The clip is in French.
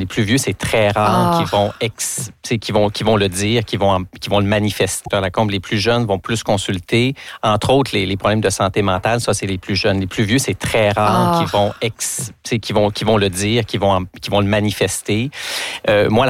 les plus vieux, c'est très rare qu'ils vont le dire, qu'ils vont le manifester. Dans la comble, les plus jeunes vont plus consulter. Entre autres, les problèmes de santé mentale, ça, c'est les plus jeunes. Les plus vieux, c'est très rare qu'ils vont le dire, qu'ils vont le manifester. Moi,